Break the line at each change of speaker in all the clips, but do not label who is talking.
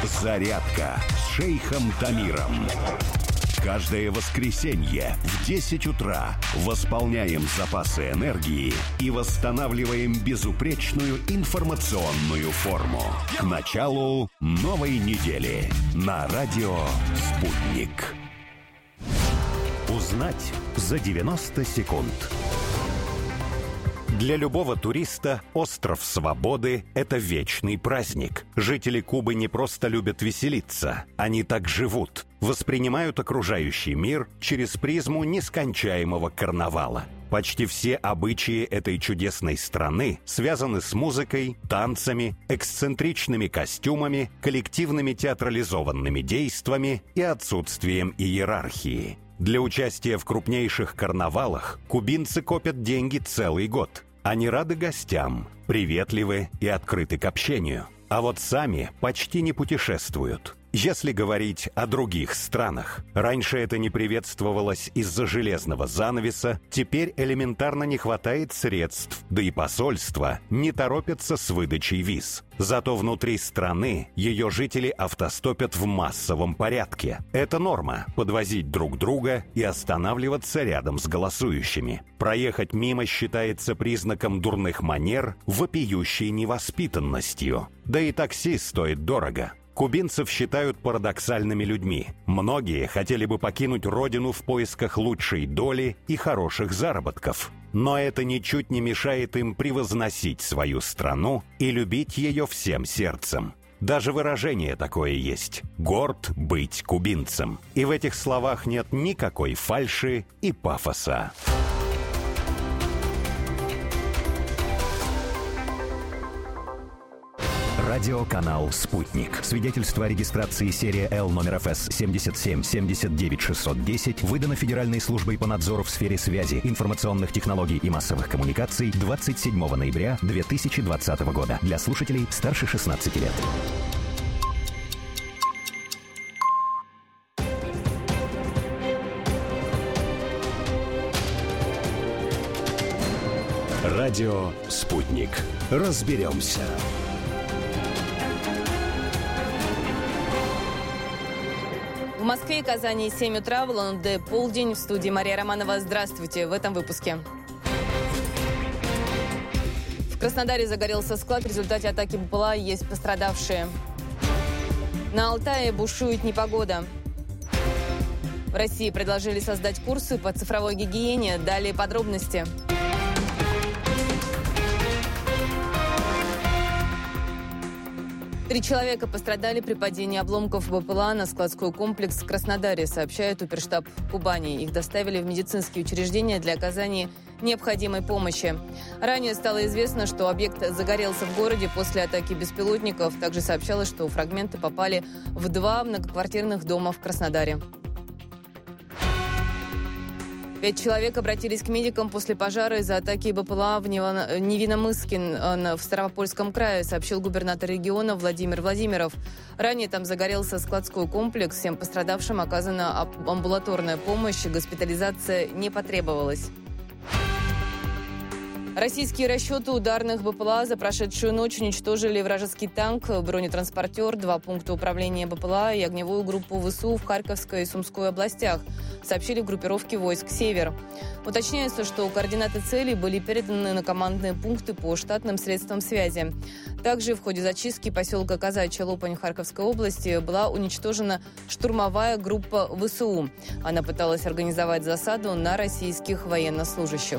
«Зарядка» с шейхом Тамиром. Каждое воскресенье в 10 утра восполняем запасы энергии и восстанавливаем безупречную информационную форму. К началу новой недели на радио «Спутник». Узнать за 90 секунд. Для любого туриста остров Свободы – это вечный праздник. Жители Кубы не просто любят веселиться, они так живут. Воспринимают окружающий мир через призму нескончаемого карнавала. Почти все обычаи этой чудесной страны связаны с музыкой, танцами, эксцентричными костюмами, коллективными театрализованными действиями и отсутствием иерархии. Для участия в крупнейших карнавалах кубинцы копят деньги целый год. Они рады гостям, приветливы и открыты к общению. А вот сами почти не путешествуют. Если говорить о других странах, раньше это не приветствовалось из-за железного занавеса, теперь элементарно не хватает средств, да и посольства не торопятся с выдачей виз. Зато внутри страны ее жители автостопят в массовом порядке. Это норма – подвозить друг друга и останавливаться рядом с голосующими. Проехать мимо считается признаком дурных манер, вопиющей невоспитанностью. Да и такси стоит дорого. Кубинцев считают парадоксальными людьми. Многие хотели бы покинуть родину в поисках лучшей доли и хороших заработков. Но это ничуть не мешает им превозносить свою страну и любить ее всем сердцем. Даже выражение такое есть – «горд быть кубинцем». И в этих словах нет никакой фальши и пафоса. Радиоканал «Спутник». Свидетельство о регистрации серия Л номер ФС 77-79-610 выдано Федеральной службой по надзору в сфере связи, информационных технологий и массовых коммуникаций 27 ноября 2020 года. Для слушателей старше 16 лет. Радио «Спутник». Разберемся.
В Москве и Казани 7 утра, в Улан-Удэ полдень. В студии Мария Романова. Здравствуйте. В этом выпуске. В Краснодаре загорелся склад. В результате атаки БПЛА есть пострадавшие. На Алтае бушует непогода. В России предложили создать курсы по цифровой гигиене. Далее подробности. Три человека пострадали при падении обломков БПЛА на складской комплекс в Краснодаре, сообщает Оперштаб Кубани. Их доставили в медицинские учреждения для оказания необходимой помощи. Ранее стало известно, что объект загорелся в городе после атаки беспилотников. Также сообщалось, что фрагменты попали в 2 многоквартирных дома в Краснодаре. 5 человек обратились к медикам после пожара из-за атаки БПЛА в Невиномысске в Ставропольском крае, сообщил губернатор региона Владимир Владимиров. Ранее там загорелся складской комплекс. Всем пострадавшим оказана амбулаторная помощь, госпитализация не потребовалась. Российские расчеты ударных БПЛА за прошедшую ночь уничтожили вражеский танк, бронетранспортер, 2 пункта управления БПЛА и огневую группу ВСУ в Харьковской и Сумской областях, сообщили в группировке войск «Север». Уточняется, что координаты целей были переданы на командные пункты по штатным средствам связи. Также в ходе зачистки поселка Казачья Лопань Харьковской области была уничтожена штурмовая группа ВСУ. Она пыталась организовать засаду на российских военнослужащих.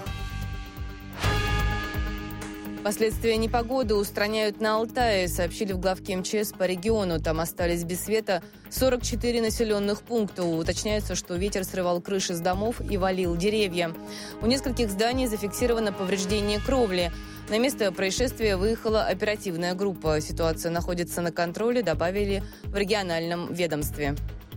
Последствия непогоды устраняют на Алтае, сообщили в главке МЧС по региону. Там остались без света 44 населенных пункта. Уточняется, что ветер срывал крыши с домов и валил деревья. У нескольких зданий зафиксировано повреждение кровли. На место происшествия выехала оперативная группа. Ситуация находится на контроле, добавили в региональном ведомстве.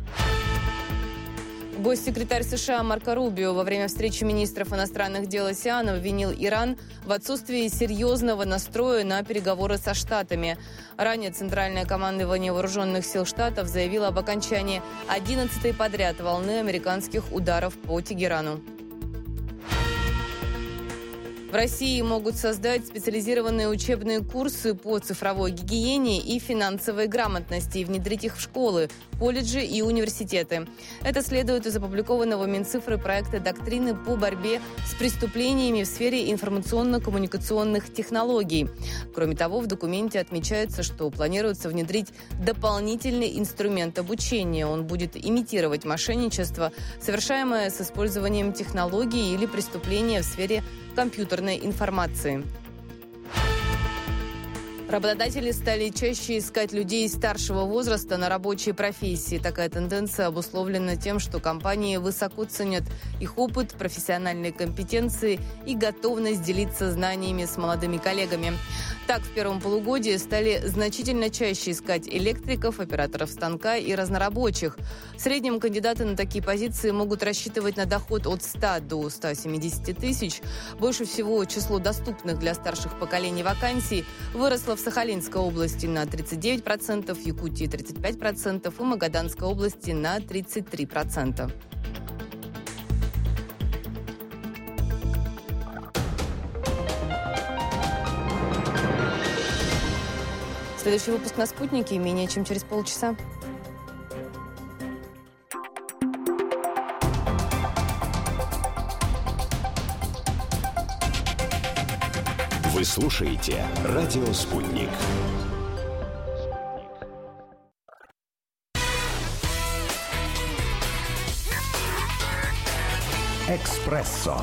Госсекретарь США Марко Рубио во время встречи министров иностранных дел АСЕАН обвинил Иран в отсутствии серьезного настроя на переговоры со Штатами. Ранее Центральное командование Вооруженных сил Штатов заявило об окончании 11-й подряд волны американских ударов по Тегерану. В России могут создать специализированные учебные курсы по цифровой гигиене и финансовой грамотности и внедрить их в школы, колледжи и университеты. Это следует из опубликованного Минцифры проекта доктрины по борьбе с преступлениями в сфере информационно-коммуникационных технологий. Кроме того, в документе отмечается, что планируется внедрить дополнительный инструмент обучения. Он будет имитировать мошенничество, совершаемое с использованием технологий или преступления в сфере компьютерной информации. Работодатели стали чаще искать людей старшего возраста на рабочие профессии. Такая тенденция обусловлена тем, что компании высоко ценят их опыт, профессиональные компетенции и готовность делиться знаниями с молодыми коллегами. Так, в первом полугодии стали значительно чаще искать электриков, операторов станка и разнорабочих. В среднем кандидаты на такие позиции могут рассчитывать на доход от 100 до 170 тысяч. Больше всего число доступных для старших поколений вакансий выросло в Сахалинской области на 39%, в Якутии 35% и Магаданской области на 33%. Следующий выпуск на «Спутнике» менее чем через полчаса.
Вы слушаете «Радио Спутник». «Экспрессо».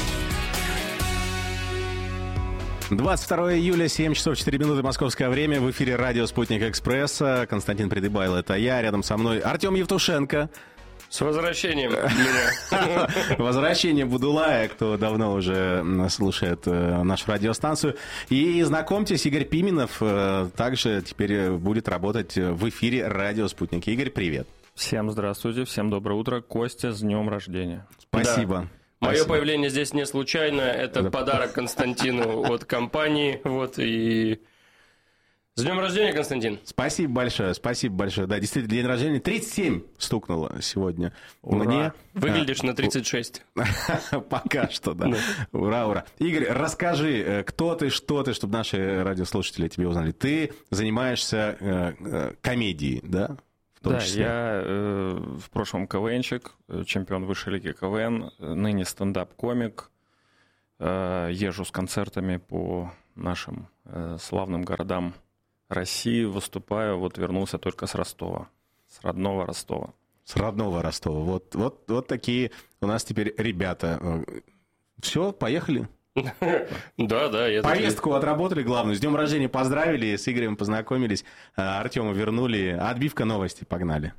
22 июля, 7 часов 4 минуты московское время. В эфире радио «Спутник Экспресса». Константин Придыбайло, это я. Рядом со мной Артем Евтушенко.
С возвращением меня.
Возвращение Будулая, кто давно уже слушает нашу радиостанцию. И знакомьтесь, Игорь Пименов также теперь будет работать в эфире радио «Спутник». Игорь, привет.
Всем здравствуйте, всем доброе утро. Костя, с днем рождения.
Спасибо.
Да. Мое появление здесь не случайно, это подарок Константину от компании, и с днем рождения, Константин.
Спасибо большое. Да, действительно, день рождения 37 стукнуло сегодня.
Ура.
Мне.
Выглядишь на 36.
Пока что, да. Ура. Игорь, расскажи, кто ты, что ты, чтобы наши радиослушатели тебя узнали. Ты занимаешься комедией, да?
Да, я в прошлом КВНщик, чемпион высшей лиги КВН, ныне стендап-комик, езжу с концертами по нашим славным городам России, выступаю, вернулся только с Ростова, с родного Ростова.
С родного Ростова. Вот такие у нас теперь ребята. Все, поехали.
Да.
Поездку отработали главную. С днем рождения поздравили, с Игорем познакомились, Артема вернули. Отбивка новости, погнали.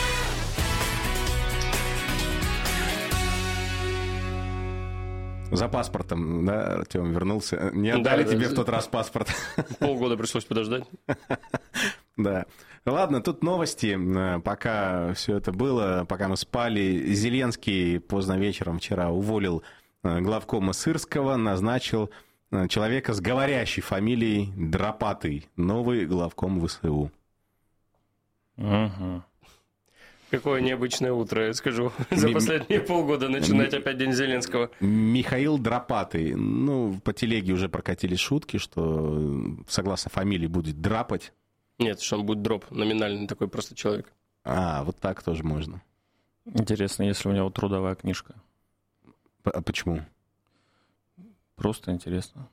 За паспортом, да, Артем вернулся. Не отдали тебе в тот раз паспорт.
Полгода пришлось подождать.
Да. Ладно, тут новости. Пока все это было, пока мы спали, Зеленский поздно вечером вчера уволил главкома Сырского, назначил человека с говорящей фамилией Дропатый, новый главком ВСУ.
Угу.
Какое необычное утро, я скажу. За последние полгода начинать опять День Зеленского.
Михаил Дропатый. По телеге уже прокатились шутки, что согласно фамилии будет драпать.
Нет, что он будет дроп, номинальный такой просто человек.
Вот так тоже можно.
Интересно, если у него трудовая книжка.
А почему?
Просто интересно.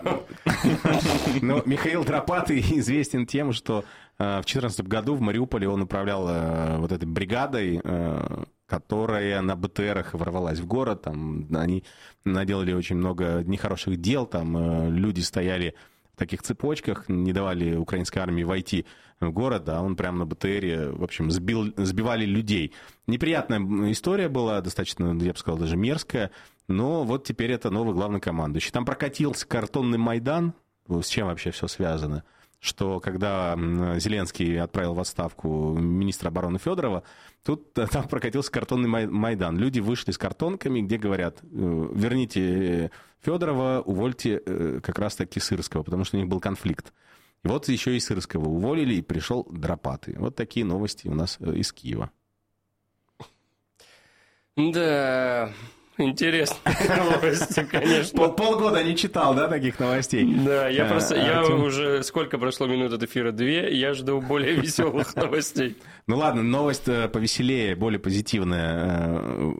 Михаил Дропатый известен тем, что в 2014 году в Мариуполе он управлял этой бригадой, которая на БТРах ворвалась в город. Там они наделали очень много нехороших дел. Там люди стояли в таких цепочках, не давали украинской армии войти в город, а он прямо на БТРе, в общем, сбивали людей. Неприятная история была, достаточно, я бы сказал, даже мерзкая, но вот теперь это новый главнокомандующий. Там прокатился картонный Майдан, с чем вообще все связано, что когда Зеленский отправил в отставку министра обороны Федорова, там прокатился картонный Майдан. Люди вышли с картонками, где говорят: верните Федорова, увольте как раз-таки Сырского, потому что у них был конфликт. И вот еще и Сырского уволили, и пришел Дропатый. Вот такие новости у нас из Киева.
Да, интересные новости, конечно.
Полгода не читал, да, таких новостей?
Да, я уже... Сколько прошло минут от эфира? 2. Я жду более веселых новостей.
Ну ладно, новость повеселее, более позитивная.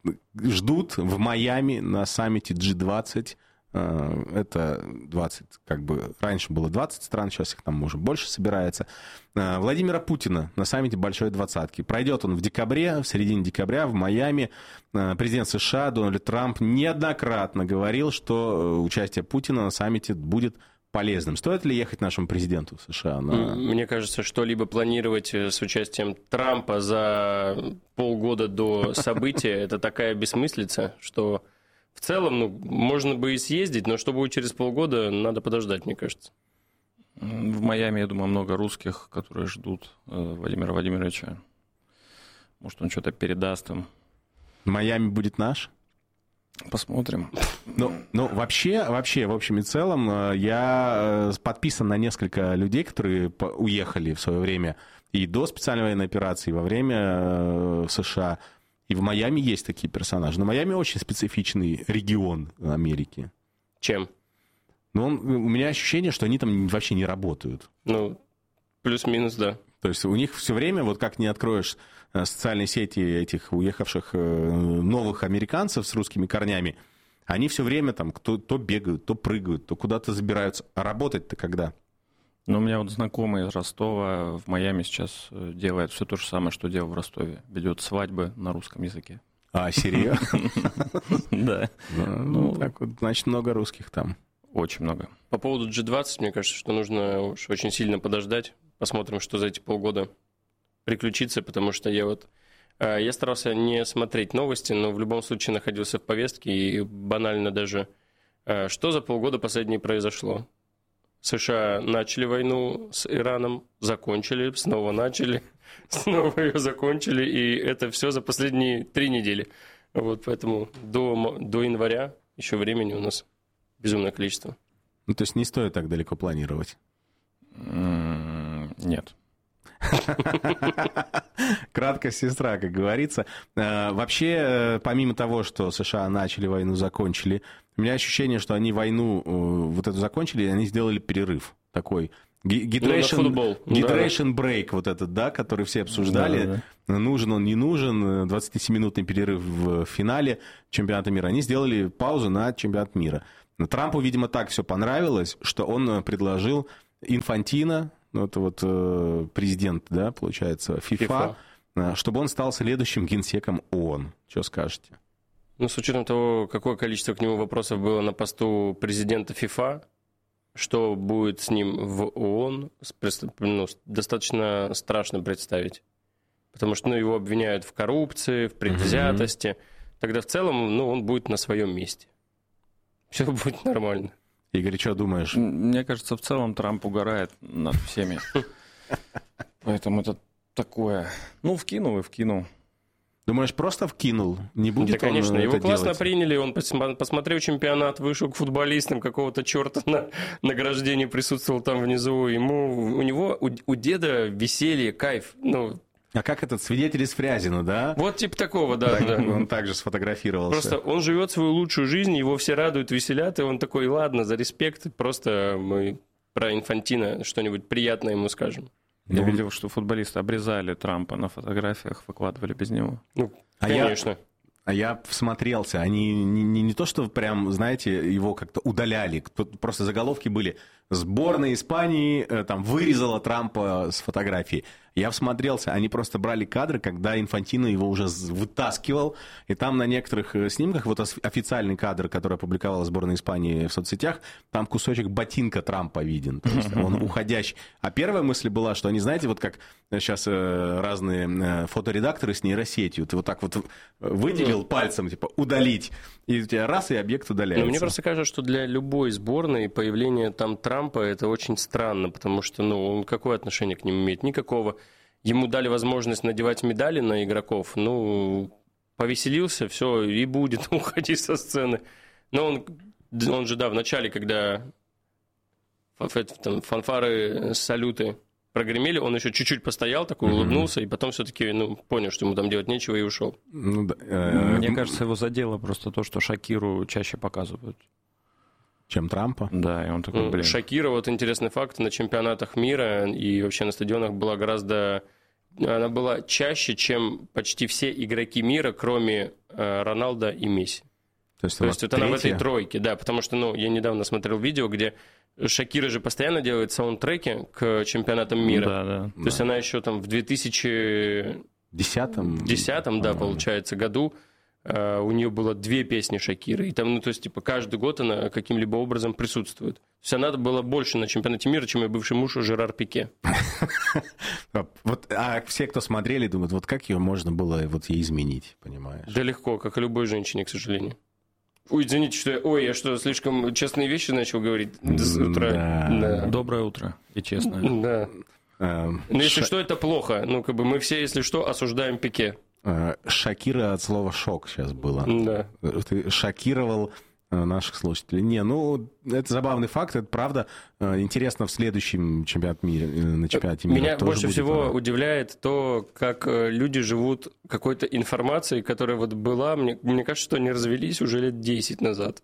Ждут в Майами на саммите G20. Это 20, как бы, раньше было 20 стран, сейчас их там уже больше собирается. Владимира Путина на саммите Большой Двадцатки. Пройдет он в декабре, в середине декабря в Майами. Президент США Дональд Трамп неоднократно говорил, что участие Путина на саммите будет полезным. Стоит ли ехать нашему президенту США?
Мне кажется, что-либо планировать с участием Трампа за полгода до события, это такая бессмыслица, что в целом, можно бы и съездить, но что будет через полгода, надо подождать, мне кажется.
В Майами, я думаю, много русских, которые ждут Владимира Владимировича. Может, он что-то передаст им.
Майами будет наш?
Посмотрим.
Ну, вообще, в общем и целом, я подписан на несколько людей, которые уехали в свое время и до специальной военной операции, и во время в США. И в Майами есть такие персонажи. Но Майами очень специфичный регион Америки.
Чем?
Ну, у меня ощущение, что они там вообще не работают.
Ну, плюс-минус, да.
То есть у них все время, вот как не откроешь социальные сети этих уехавших новых американцев с русскими корнями, они все время там то бегают, то прыгают, то куда-то забираются. А работать-то когда?
Ну, у меня вот знакомый из Ростова в Майами сейчас делает все то же самое, что делал в Ростове. Ведет свадьбы на русском языке.
А, серьезно?
Да.
Ну, так вот, значит, много русских там.
Очень много.
По поводу G20, мне кажется, что нужно уж очень сильно подождать. Посмотрим, что за эти полгода приключится, потому что я старался не смотреть новости, но в любом случае находился в повестке, и банально даже, что за полгода последнее произошло. США начали войну с Ираном, закончили, снова начали, снова ее закончили, и это все за последние 3 недели. Вот поэтому до января еще времени у нас безумное количество.
Ну, то есть не стоит так далеко планировать?
Нет.
Краткость сестра, как говорится. Вообще, помимо того, что США начали войну, закончили, у меня ощущение, что они войну вот эту закончили, и они сделали перерыв такой. Hydration break вот этот, да, который все обсуждали. Да. Нужен он, не нужен. 27-минутный перерыв в финале чемпионата мира. Они сделали паузу на чемпионат мира. Трампу, видимо, так все понравилось, что он предложил Инфантино, ну, это вот президент, да, получается, FIFA, чтобы он стал следующим генсеком ООН. Что скажете?
Ну, с учетом того, какое количество к нему вопросов было на посту президента FIFA, что будет с ним в ООН, достаточно страшно представить. Потому что его обвиняют в коррупции, в предвзятости. Тогда в целом он будет на своем месте. Все будет нормально.
Игорь, что думаешь?
Мне кажется, в целом Трамп угорает над всеми. Поэтому это такое... Ну, вкинул и вкинул.
Думаешь, просто вкинул? Не будет
да, конечно.
Его
классно приняли. Он посмотрел чемпионат, вышел к футболистам, какого-то черта на награждении присутствовал там внизу. У деда веселье, кайф.
А как этот свидетель из Фрязино, да?
Вот типа такого, да.
Он также сфотографировался.
Просто он живет свою лучшую жизнь, его все радуют, веселят, и он такой, ладно, за респект, просто мы про Инфантино что-нибудь приятное ему скажем.
Я видел, что футболисты обрезали Трампа на фотографиях, выкладывали без него.
Конечно.
Я всмотрелся. Они не то, что прям, знаете, его как-то удаляли. Просто заголовки были: сборная Испании там вырезала Трампа с фотографии. Я всмотрелся. Они просто брали кадры, когда Инфантино его уже вытаскивал. И там на некоторых снимках, вот официальный кадр, который опубликовала сборная Испании в соцсетях, там кусочек ботинка Трампа виден. То есть он уходящий. А первая мысль была, что они, знаете, вот как сейчас разные фоторедакторы с нейросетью. Ты вот так вот выделил пальцем, типа, удалить. И у тебя раз, и объект удаляется.
Мне просто кажется, что для любой сборной появление там Трампа это очень странно, потому что, он какое отношение к ним имеет? Никакого. Ему дали возможность надевать медали на игроков, повеселился, все, и будет уходить со сцены. Но он же, в начале, когда фанфары, салюты прогремели, он еще чуть-чуть постоял, такой улыбнулся, и потом все-таки понял, что ему там делать нечего, и ушел.
Мне кажется, его задело просто то, что Шакиру чаще показывают.
Чем Трампа?
Да, и он такой, блин.
Шакира, вот интересный факт, на чемпионатах мира и вообще на стадионах была она была чаще, чем почти все игроки мира, кроме Роналдо и Месси. То есть вот она в этой тройке, да, потому что, я недавно смотрел видео, где Шакира же постоянно делает саундтреки к чемпионатам мира.
Да.
То есть она еще там в 2010 получается, году у нее было 2 песни Шакиры. И там, каждый год она каким-либо образом присутствует. То есть она была больше на чемпионате мира, чем ее бывший муж Жерар Пике.
А все, кто смотрели, думают, вот как ее можно было ей изменить, понимаешь?
Да легко, как и любой женщине, к сожалению. Ой, извините, что я слишком честные вещи начал говорить с утра?
Да. Доброе утро и честное.
Да. Но если что, это плохо. Мы все, если что, осуждаем Пике.
Шакира от слова «шок» сейчас было.
Да.
Ты шокировал наших слушателей. Это забавный факт, это правда. Интересно в следующем чемпионате мира.
Меня больше всего удивляет то, как люди живут какой-то информацией, которая была. Мне кажется, что они развелись уже лет 10 назад.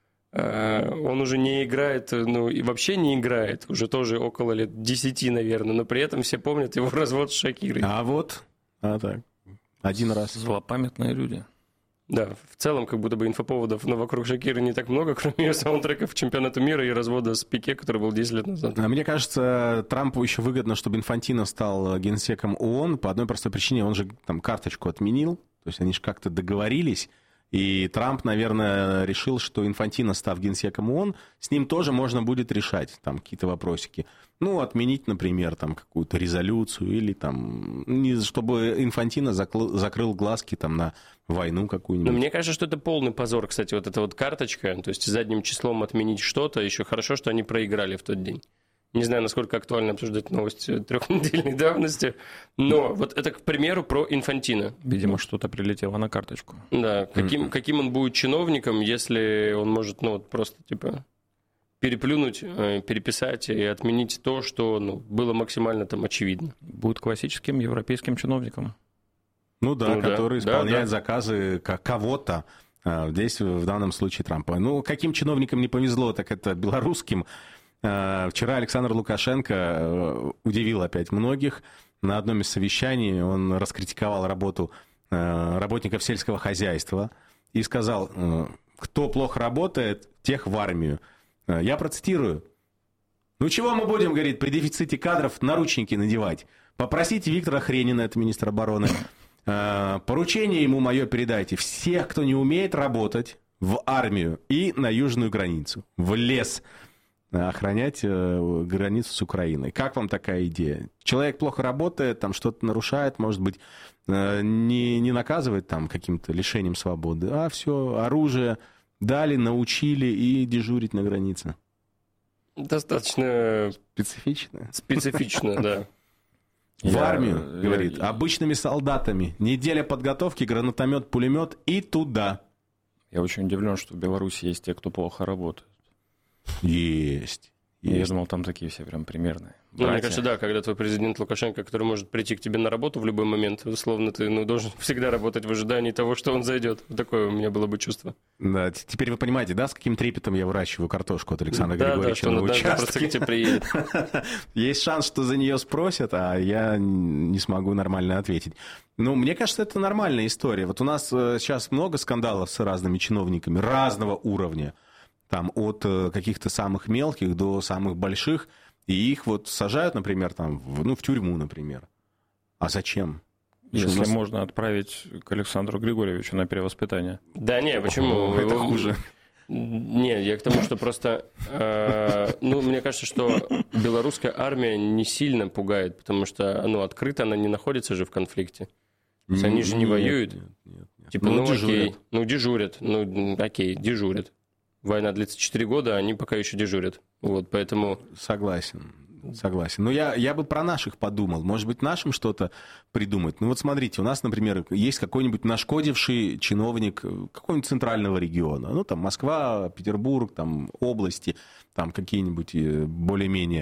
Он уже не играет, и вообще не играет, уже тоже около лет 10, наверное, но при этом все помнят его развод с Шакирой.
Так. Один раз.
Злопамятные люди.
Да, в целом, как будто бы инфоповодов вокруг Шакиры не так много, кроме ее саундтреков чемпионата мира и развода с Пике, который был 10 лет назад.
Мне кажется, Трампу еще выгодно, чтобы Инфантино стал генсеком ООН по одной простой причине. Он же там карточку отменил, то есть они же как-то договорились. И Трамп, наверное, решил, что Инфантино, став генсеком ООН, с ним тоже можно будет решать там какие-то вопросики. Отменить, например, там какую-то резолюцию или там, чтобы Инфантино закрыл глазки там на войну какую-нибудь.
Мне кажется, что это полный позор, кстати, вот эта карточка, то есть задним числом отменить что-то, еще хорошо, что они проиграли в тот день. Не знаю, насколько актуально обсуждать новости 3-недельной давности, но вот это, к примеру, про Инфантино.
Видимо, что-то прилетело на карточку.
Да, каким он будет чиновником, если он может, просто, переплюнуть, переписать и отменить то, что, было максимально там очевидно.
Будет классическим европейским чиновником.
Который исполняет заказы кого-то. Здесь, в данном случае, Трампа. Каким чиновникам не повезло, так это белорусским. Вчера Александр Лукашенко удивил опять многих. На одном из совещаний он раскритиковал работу работников сельского хозяйства и сказал, кто плохо работает, тех в армию. Я процитирую. Чего мы будем, говорит, при дефиците кадров наручники надевать? Попросите Виктора Хренина, это министр обороны, поручение ему мое передайте. Всех, кто не умеет работать, в армию и на южную границу, в лес, охранять границу с Украиной. Как вам такая идея? Человек плохо работает, там что-то нарушает, может быть, не наказывает там каким-то лишением свободы, а все, оружие дали, научили и дежурить на границе.
Достаточно специфично, да.
В армию, говорит, обычными солдатами. Неделя подготовки, гранатомет, пулемет и туда.
Я очень удивлен, что в Беларуси есть те, кто плохо работает.
Есть.
Я думал, там такие все прям примерные.
Мне кажется, да, когда твой президент Лукашенко, который может прийти к тебе на работу в любой момент, условно, ты должен всегда работать в ожидании того, что он зайдет. Такое у меня было бы чувство.
Да, теперь вы понимаете, да, с каким трепетом я выращиваю картошку от Александра Григорьевича на участке?
Просто к тебе приедет.
Есть шанс, что за нее спросят, а я не смогу нормально ответить. Мне кажется, это нормальная история. Вот у нас сейчас много скандалов с разными чиновниками разного уровня. Там от каких-то самых мелких до самых больших, и их сажают, например, в тюрьму, например. А зачем?
Если можно отправить к Александру Григорьевичу на перевоспитание.
Да не, почему?
Это хуже.
Не, я к тому, что просто... мне кажется, что белорусская армия не сильно пугает, потому что открыто она не находится же в конфликте. То есть они же не воюют.
Нет.
Дежурят. Окей, дежурят. Война длится 4 года, они пока еще дежурят. Поэтому...
Согласен. Я бы про наших подумал. Может быть, нашим что-то придумать. Смотрите, у нас, например, есть какой-нибудь нашкодивший чиновник какого-нибудь центрального региона. Москва, Петербург, области, какие-нибудь более-менее.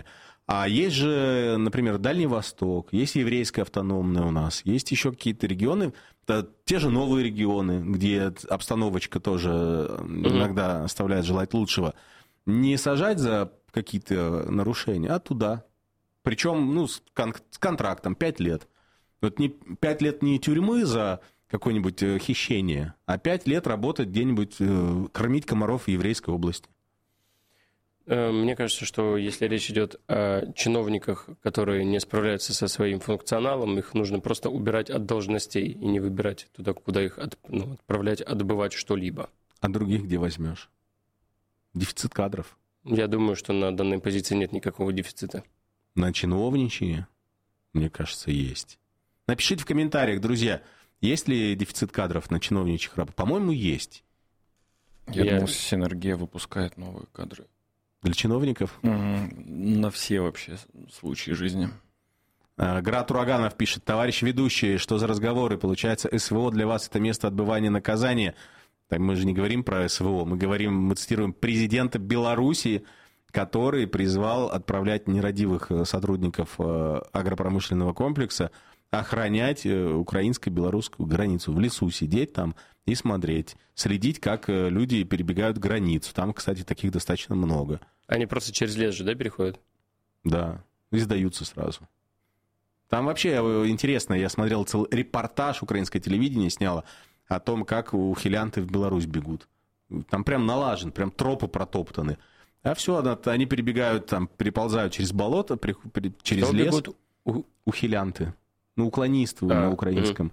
А есть же, например, Дальний Восток, есть еврейская автономная у нас, есть еще какие-то регионы, те же новые регионы, где обстановочка тоже иногда оставляет желать лучшего. Не сажать за какие-то нарушения, а туда. Причем с контрактом 5 лет. Вот 5 лет не тюрьмы за какое-нибудь хищение, а 5 лет работать где-нибудь, кормить комаров в еврейской области.
Мне кажется, что если речь идет о чиновниках, которые не справляются со своим функционалом, их нужно просто убирать от должностей и не выбирать туда, куда их отправлять, отбывать что-либо.
А других где возьмешь? Дефицит кадров.
Я думаю, что на данной позиции нет никакого дефицита.
На чиновничьи, мне кажется, есть. Напишите в комментариях, друзья, есть ли дефицит кадров на чиновничьих работах? По-моему, есть.
Я думаю, Синергия выпускает новые кадры.
Для чиновников?
На все вообще случаи жизни.
Град Ураганов пишет: товарищ ведущий, что за разговоры? Получается, СВО для вас это место отбывания наказания? Так мы же не говорим про СВО, мы цитируем президента Белоруссии, который призвал отправлять нерадивых сотрудников агропромышленного комплекса охранять украинско-белорусскую границу, в лесу сидеть там и смотреть, следить, как люди перебегают границу. Там, кстати, таких достаточно много.
Они просто через лес же, да, переходят?
Да, и сдаются сразу. Там вообще интересно, я смотрел целый репортаж, украинское телевидение сняло о том, как ухилянты в Беларусь бегут. Там прям налажен, прям тропы протоптаны. А все, они перебегают, там, переползают через болото, через лес.
Бегут?
Ухилянты. Уклонисты на украинском.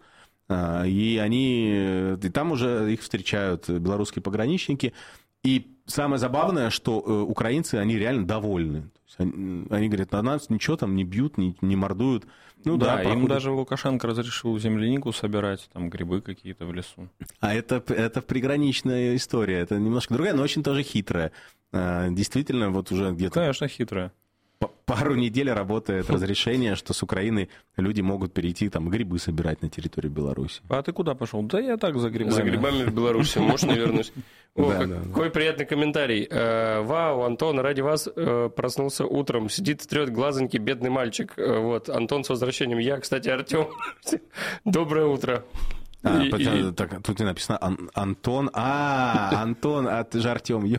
И там уже их встречают белорусские пограничники. И самое забавное, что украинцы, они реально довольны. То есть они говорят, на нас ничего там не бьют, не мордуют.
Да, им даже Лукашенко разрешил землянику собирать, там грибы какие-то в лесу.
А это приграничная история. Это немножко другая, но очень тоже хитрая. Действительно, вот уже где-то...
Конечно, хитрая.
Пару недель работает разрешение, что с Украины люди могут перейти там грибы собирать на территории Беларуси.
А ты куда пошел? Да я так за грибами.
За грибами в Беларуси. Может, наверное. Какой приятный комментарий. Вау, Антон, ради вас проснулся утром. Сидит, трет глазоньки, бедный мальчик. Вот, Антон, с возвращением. Я, кстати, Артем. Доброе утро.
Тут не написано Антон. Антон, а ты же Артем.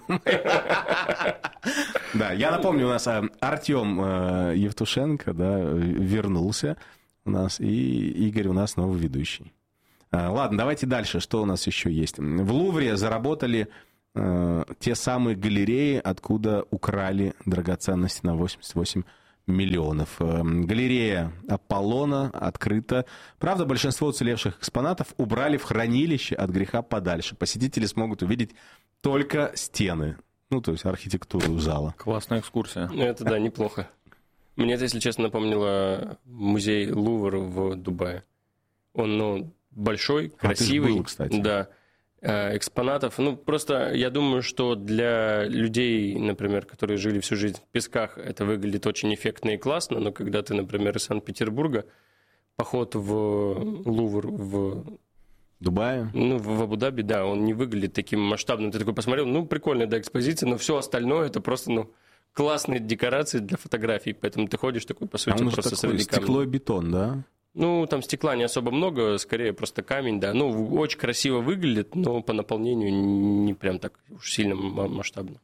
Да, я напомню, у нас Артем Евтушенко, да, вернулся у нас, и Игорь у нас новый ведущий. Ладно, давайте дальше, что у нас еще есть. В Лувре заработали те самые галереи, откуда украли драгоценности на 88 миллионов. Галерея Аполлона открыта. Правда, большинство уцелевших экспонатов убрали в хранилище от греха подальше. Посетители смогут увидеть только стены. То есть архитектуру зала.
Классная экскурсия.
Это да, неплохо. Мне это, если честно, напомнило музей Лувр в Дубае. Он, большой, красивый.
Ты ж был, кстати.
Да. Экспонатов. Просто я думаю, что для людей, например, которые жили всю жизнь в Песках, это выглядит очень эффектно и классно, но когда ты, например, из Санкт-Петербурга, поход в Лувр в
Дубае?
В Абу-Даби, да, он не выглядит таким масштабным. Ты такой посмотрел, прикольная, да, экспозиция, но все остальное это просто, классные декорации для фотографий, поэтому ты ходишь такой, по сути, просто среди камней.
Стекло и бетон, да?
Там стекла не особо много, скорее просто камень, да. Очень красиво выглядит, но по наполнению не прям так уж сильно масштабно.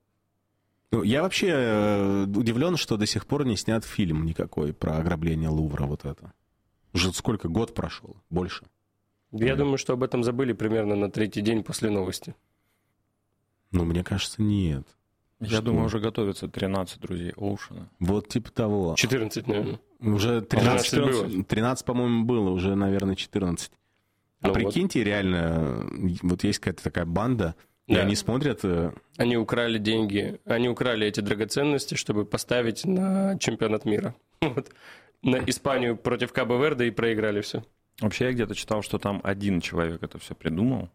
Я вообще удивлен, что до сих пор не снят фильм никакой про ограбление Лувра, вот это. Уже сколько, год прошел? Больше?
Я думаю, что об этом забыли примерно на 3-й день после новости.
Мне кажется, нет.
Я думаю, уже готовятся 13 друзей Оушена.
Вот типа того.
14, наверное.
Уже 13, по-моему, было, уже, наверное, 14. Прикиньте, реально, вот есть какая-то такая банда, и они смотрят...
Они украли деньги, они украли эти драгоценности, чтобы поставить на чемпионат мира. На Испанию против Кабо-Верде и проиграли все.
Вообще, я где-то читал, что там один человек это все придумал,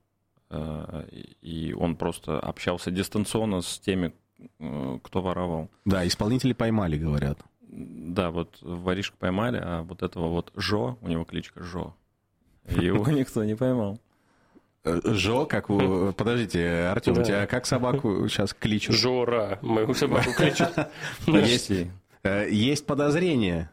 и он просто общался дистанционно с теми, кто воровал.
Да, исполнители поймали, говорят.
Да, вот воришку поймали, а вот этого вот Жо, у него кличка Жо, его никто не поймал.
Жо, как у... Подождите, Артем, у тебя как собаку сейчас кличут?
Жора, мою собаку кличут.
Есть подозрение,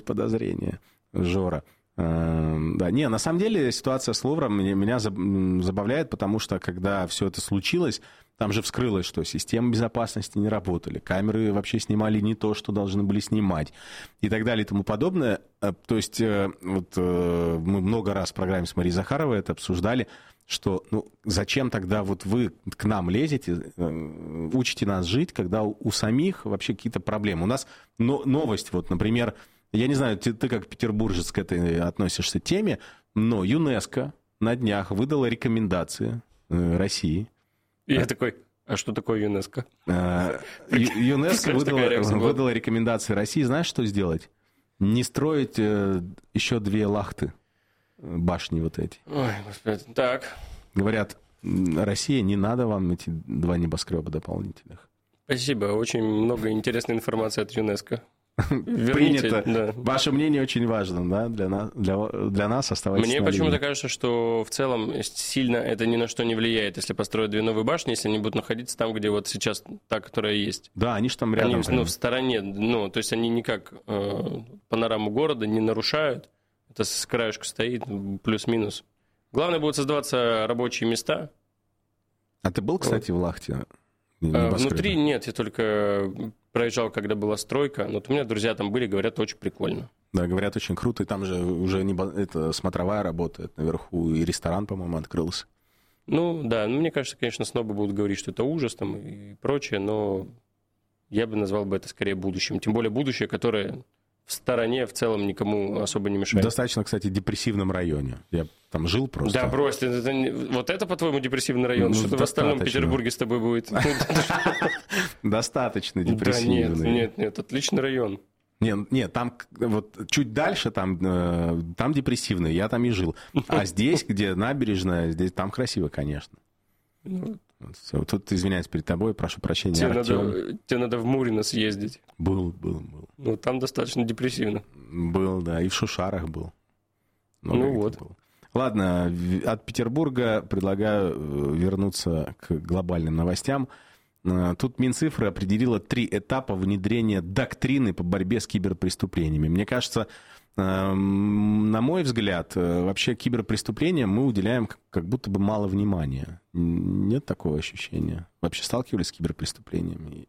Жора. Да, не, на самом деле ситуация с Лувром меня забавляет, потому что когда все это случилось, там же вскрылось, что системы безопасности не работали, камеры вообще снимали не то, что должны были снимать, и так далее и тому подобное. То есть вот мы много раз в программе с Марией Захаровой это обсуждали, что зачем тогда вот вы к нам лезете, учите нас жить, когда у самих вообще какие-то проблемы. У нас новость, вот, например, я не знаю, ты как петербуржец к этой относишься теме, но ЮНЕСКО на днях выдала рекомендации России.
И я такой, а что такое ЮНЕСКО?
ЮНЕСКО выдала рекомендации России, знаешь, что сделать? Не строить еще 2 лахты, башни вот эти.
Ой, господи, так.
Говорят, Россия, не надо вам эти 2 небоскреба дополнительных.
Спасибо, очень много интересной информации от ЮНЕСКО.
Принято.
Да.
Ваше мнение очень важно, да, для нас оставайтесь.
Мне почему-то кажется, что в целом сильно это ни на что не влияет, если построят 2 новые башни, если они будут находиться там, где вот сейчас та, которая есть.
Да, они же там рядом.
Они, в стороне, то есть они никак панораму города не нарушают. Это с краешку стоит, плюс-минус. Главное, будут создаваться рабочие места.
А ты был, кстати, в Лахте?
Внутри нет, я только проезжал, когда была стройка. Но вот у меня друзья там были, говорят, очень прикольно.
Да, говорят, очень круто. И там же уже смотровая работает наверху, и ресторан, по-моему, открылся.
Мне кажется, конечно, снобы будут говорить, что это ужас там и прочее, но я бы назвал бы это скорее будущим. Тем более будущее, которое в стороне в целом никому особо не мешает.
Достаточно, кстати, депрессивном районе. Я там жил просто.
Да, брось, вот это, по-твоему, депрессивный район? Что-то в остальном Петербурге с тобой будет.
Достаточно депрессивный.
Да нет, отличный район.
Нет, там вот чуть дальше, там депрессивный, я там и жил. А здесь, где набережная, там красиво, конечно. Тут, извиняюсь перед тобой, прошу прощения, Артем.
Тебе надо в Мурино съездить.
Был.
Там достаточно депрессивно.
Был, да, и в Шушарах был.
Вот.
Было. Ладно, от Петербурга предлагаю вернуться к глобальным новостям. Тут Минцифры определила 3 этапа внедрения доктрины по борьбе с киберпреступлениями. Мне кажется, на мой взгляд, вообще киберпреступлениям мы уделяем как будто бы мало внимания. Нет такого ощущения? Вообще сталкивались с киберпреступлениями?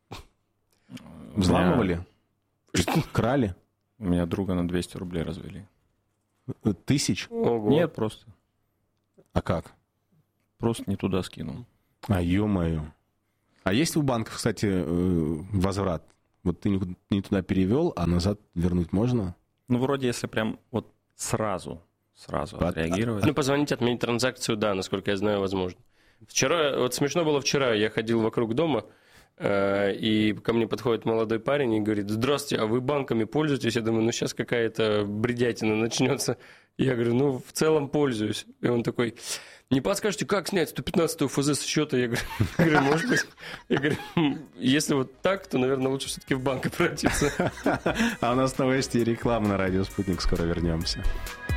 Взламывали? Крали?
У меня друга на 200 рублей развели.
1000?
Ого.
Нет, просто.
А как?
Просто не туда скинул.
Ё-моё. А есть у банков, кстати, возврат? Вот ты не туда перевел, а назад вернуть можно?
Вроде если прям вот сразу отреагировать.
Позвонить, отменить транзакцию, да, насколько я знаю, возможно. Смешно было вчера, я ходил вокруг дома, и ко мне подходит молодой парень и говорит: здравствуйте, а вы банками пользуетесь? Я думаю, сейчас какая-то бредятина начнется. Я говорю, в целом пользуюсь. И он такой: не подскажете, как снять 115-ю ФЗ с счета? Я говорю, может быть. Я говорю, если вот так, то, наверное, лучше все-таки в банк обратиться.
А у нас новости и реклама на радио «Спутник». Скоро вернемся.